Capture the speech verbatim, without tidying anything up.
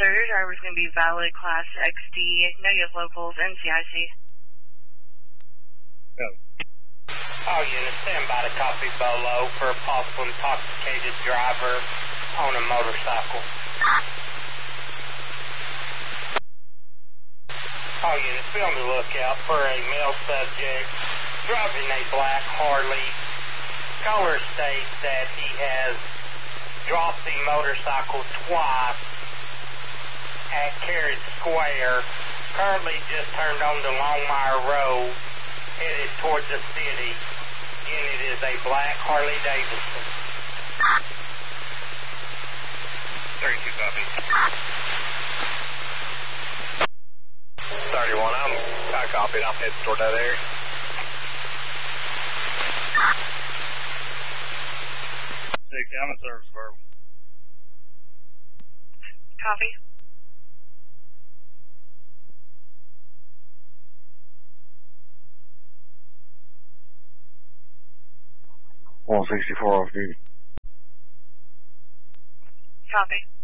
your driver's going to be valid Class X D, no U S locals, N C I C. Yeah. All units, stand by to copy Bolo for a possible intoxicated driver on a motorcycle. All units, be on the lookout for a male subject driving a black Harley. Caller states that he has dropped the motorcycle twice at Carrot Square, currently just turned onto Longmire Road, headed towards the city. Again, it is a black Harley Davidson. thirty-two copy. thirty-one, I'm, I copied. I'm heading toward that area. sixty, I'm in service, verbal. Copy. one sixty-four off duty. Copy.